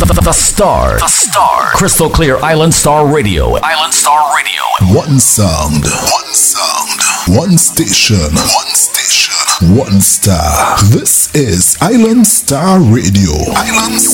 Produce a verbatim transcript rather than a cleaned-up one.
The, the Star. The Star. Crystal Clear Island Star Radio. Island Star Radio. One sound. One sound. One station. One station. One star. This is Island Star Radio. Island